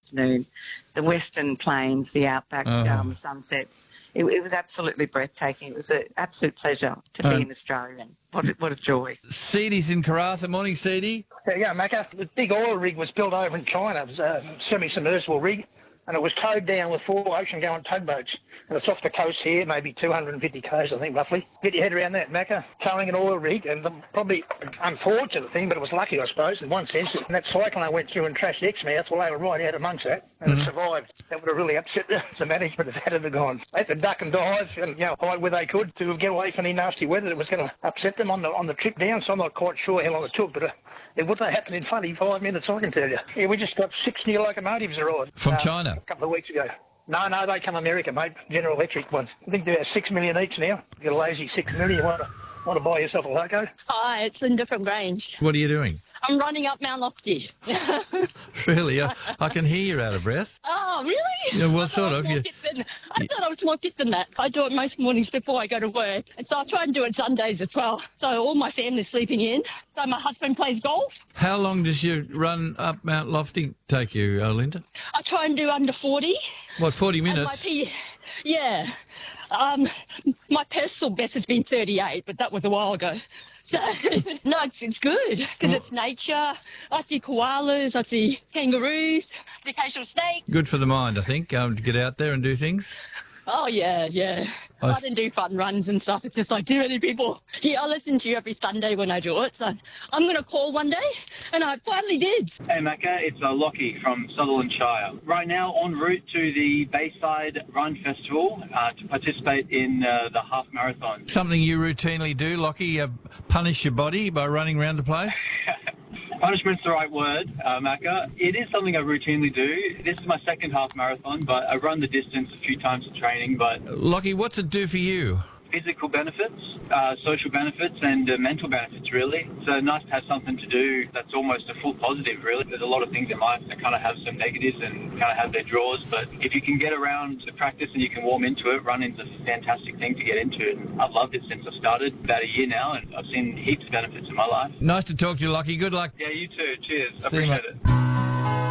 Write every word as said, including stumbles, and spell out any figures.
afternoon. The Western Plains, the outback Oh. um, sunsets. It, it was absolutely breathtaking. It was an absolute pleasure to be Oh. an Australian. What a, what a joy. Seedie's in Karratha. Morning, Seedie. There you go, Macca. The big oil rig was built over in China. It was a semi-submersible rig, and it was towed down with four ocean-going tugboats. And it's off the coast here, maybe two hundred fifty k's, I think, roughly. Get your head around that, Macca. Towing an oil rig, and the probably unfortunate thing, but it was lucky, I suppose, in one sense, that that cyclone went through and trashed Exmouth. Well, they were right out amongst that, and Mm-hmm. it survived. That would have really upset the, the management if that had gone. They had to duck and dive and, you know, hide where they could to get away from any nasty weather that was going to upset them on the on the trip down. So I'm not quite sure how long it took, but uh, it wouldn't have happened in twenty-five minutes, I can tell you. Yeah, we just got six new locomotives arrived. From uh, China? A couple of weeks ago. No, no, they come America, mate. General Electric ones. I think they're six million each now. You're a lazy six million. You want to, want to buy yourself a loco? Hi, it's Linda from Grange. What are you doing? I'm running up Mount Lofty. Really? I, I can hear you're out of breath. Oh, really? Yeah, well, I thought sort I was of, more you- fit than- I thought I was more fit than that. I do it most mornings before I go to work. And so I try and do it Sundays as well. So all my family's sleeping in. So my husband plays golf. How long does your run up Mount Lofty take you, uh, Linda? I try and do under forty. What, forty And my minutes? P- yeah. Um, my personal best has been thirty-eight, but that was a while ago. So, no, it's, it's good because it's nature. I see koalas, I see kangaroos, the occasional snake. Good for the mind, I think, um, to get out there and do things. Oh, yeah, yeah. I I, s- didn't do fun runs and stuff. It's just like too many people. Yeah, I listen to you every Sunday when I do it. So I'm going to call one day, and I finally did. Hey Macca, it's uh, Lockie from Sutherland Shire. Right now en route to the Bayside Run Festival uh, to participate in uh, the half marathon. Something you routinely do, Lockie, uh, punish your body by running around the place? Punishment's the right word, uh, Macca. It is something I routinely do. This is my second half marathon, but I run the distance a few times in training, but Lockie, what's it do for you? physical benefits, uh, social benefits, and uh, mental benefits, really. So nice to have something to do that's almost a full positive, really. There's a lot of things in life that kind of have some negatives and kind of have their draws, but if you can get around the practice and you can warm into it, running's a fantastic thing to get into. And I've loved it since I started about a year now, and I've seen heaps of benefits in my life. Nice to talk to you, Lockie. Good luck. Yeah, you too. Cheers. See you, Appreciate mate. it.